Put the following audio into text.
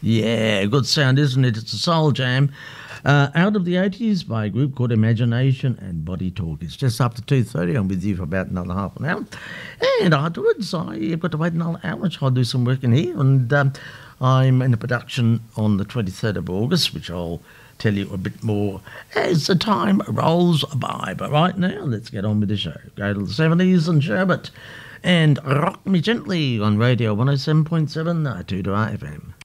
Yeah, good sound, isn't it? It's a soul jam. Out of the 80s by a group called Imagination and Body Talk. It's just after 2:30. I'm with you for about another half an hour. And afterwards, I've got to wait another hour, which I'll do some work in here. And I'm in a production on the 23rd of August, which I'll tell you a bit more as the time rolls by. But right now, let's get on with the show. Go to the 70s and Sherbet and Rock Me Gently on Radio 107.7 2 FM.